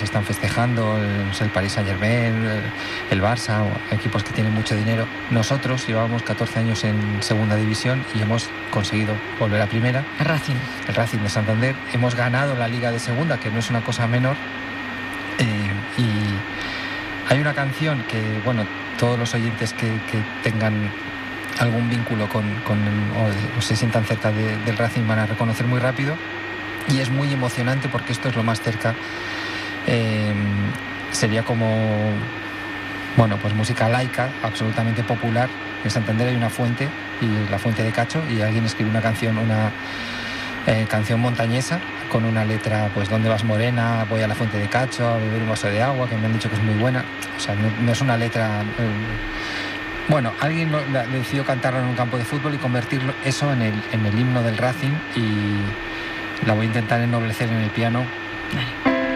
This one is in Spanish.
se están festejando, el Paris Saint-Germain, el Barça, o equipos que tienen mucho dinero. Nosotros llevábamos 14 años en segunda división y hemos conseguido volver a primera. El Racing de Santander. Hemos ganado la Liga de Segunda, que no es una cosa menor. Y hay una canción que, bueno, todos los oyentes que tengan algún vínculo o se sientan cerca del Racing van a reconocer muy rápido, y es muy emocionante porque esto es lo más cerca. Sería como, bueno, pues música laica, absolutamente popular. En Santander hay una fuente, y la fuente de Cacho, y alguien escribe una canción montañesa con una letra, pues ¿dónde vas, morena? Voy a la fuente de Cacho a beber un vaso de agua, que me han dicho que es muy buena. O sea, no es una letra... Bueno, alguien decidió cantarlo en un campo de fútbol y convertirlo eso en el himno del Racing, y la voy a intentar ennoblecer en el piano. Vale.